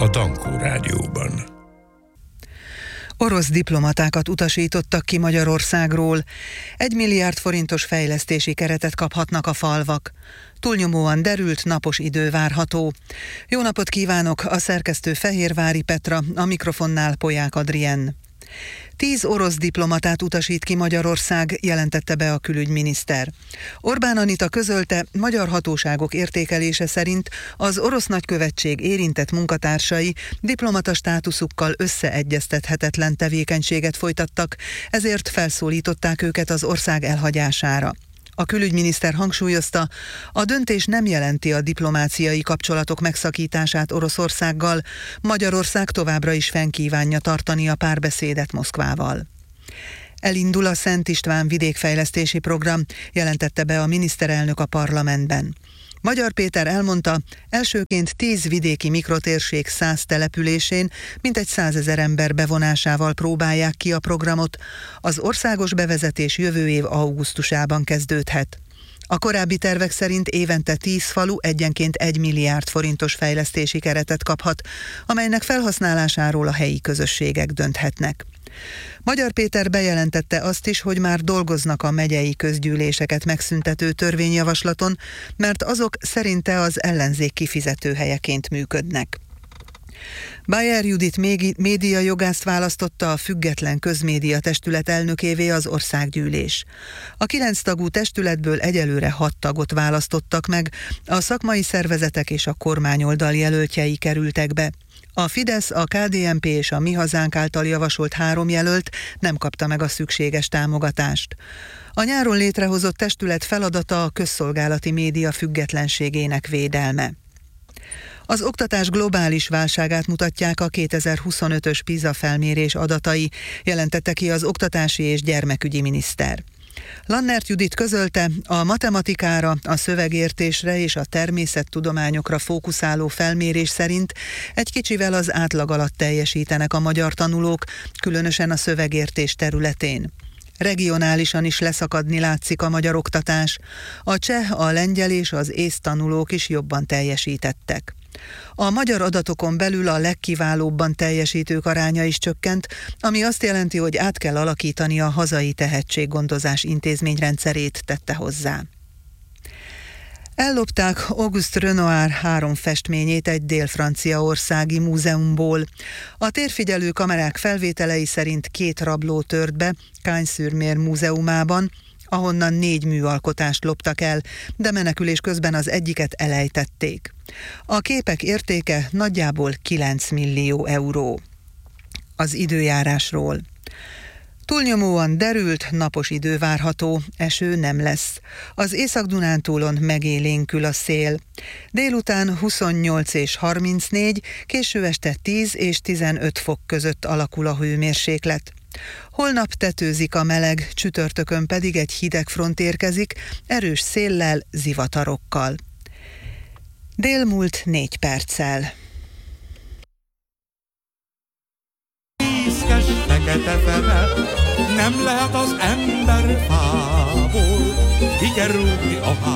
a Dankó Rádióban. Orosz diplomatákat utasítottak ki Magyarországról. 1 milliárd forintos fejlesztési keretet kaphatnak a falvak. Túlnyomóan derült, napos idő várható. Jó napot kívánok, a szerkesztő Fehérvári Petra, a mikrofonnál Polyák Adrien. 10 orosz diplomatát utasít ki Magyarország, jelentette be a külügyminiszter. Orbán Anita közölte, magyar hatóságok értékelése szerint az orosz nagykövetség érintett munkatársai diplomata státuszukkal összeegyeztethetetlen tevékenységet folytattak, ezért felszólították őket az ország elhagyására. A külügyminiszter hangsúlyozta, a döntés nem jelenti a diplomáciai kapcsolatok megszakítását Oroszországgal, Magyarország továbbra is fenn kívánja tartani a párbeszédet Moszkvával. Elindul a Szent István vidékfejlesztési program, jelentette be a miniszterelnök a parlamentben. Magyar Péter elmondta, elsőként 10 vidéki mikrotérség 100 településén mintegy 100 000 ember bevonásával próbálják ki a programot. Az országos bevezetés jövő év augusztusában kezdődhet. A korábbi tervek szerint évente 10 falu egyenként 1 milliárd forintos fejlesztési keretet kaphat, amelynek felhasználásáról a helyi közösségek dönthetnek. Magyar Péter bejelentette azt is, hogy már dolgoznak a megyei közgyűléseket megszüntető törvényjavaslaton, mert azok szerinte az ellenzék kifizetőhelyeként működnek. Bayer Judit médiajogászt választotta a független közmédia testület elnökévé az országgyűlés. A 9 tagú testületből egyelőre 6 tagot választottak meg, a szakmai szervezetek és a kormányoldal jelöltjei kerültek be. A Fidesz, a KDNP és a Mi Hazánk által javasolt 3 jelölt nem kapta meg a szükséges támogatást. A nyáron létrehozott testület feladata a közszolgálati média függetlenségének védelme. Az oktatás globális válságát mutatják a 2025-ös PISA felmérés adatai, jelentette ki az oktatási és gyermekügyi miniszter. Lannert Judit közölte, a matematikára, a szövegértésre és a természettudományokra fókuszáló felmérés szerint egy kicsivel az átlag alatt teljesítenek a magyar tanulók, különösen a szövegértés területén. Regionálisan is leszakadni látszik a magyar oktatás. A cseh, a lengyel és az ész tanulók is jobban teljesítettek. A magyar adatokon belül a legkiválóbban teljesítők aránya is csökkent, ami azt jelenti, hogy át kell alakítani a hazai tehetséggondozás intézményrendszerét, tette hozzá. Ellopták Auguste Renoir 3 festményét egy dél-franciaországi múzeumból. A térfigyelő kamerák felvételei szerint 2 rabló tört be Cagnes-sur-Mer múzeumában, ahonnan 4 műalkotást loptak el, de menekülés közben az egyiket elejtették. A képek értéke nagyjából 9 millió euró. Az időjárásról. Túlnyomóan derült, napos idő várható, eső nem lesz. Az Észak-Dunántúlon megélénkül a szél. Délután 28 és 34, késő este 10 és 15 fok között alakul a hőmérséklet. Holnap tetőzik a meleg, csütörtökön pedig egy hideg front érkezik, erős széllel, zivatarokkal. Dél múlt 4 perccel. Piszkes fekete fene, nem lehet az ember fából kikerülni a